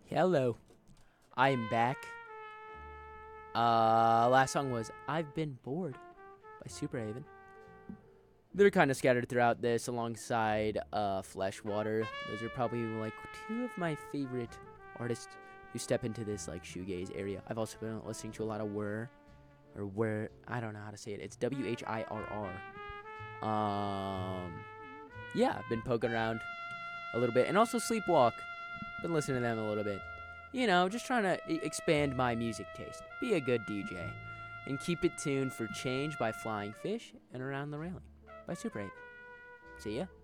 Hello, I am back. Last song was "I've Been Bored" by Superhaven. They're kind of scattered throughout this, alongside Fleshwater. Those are probably like two of my favorite artists who step into this like shoegaze area. I've also been listening to a lot of Whir. I don't know how to say it. It's WHIRR. Yeah, I've been poking around a little bit, and also Sleepwalk. Been listening to them a little bit. You know, just trying to expand my music taste. Be a good DJ. And keep it tuned for Change by Flying Fish and Around the Railing by Super 8. See ya.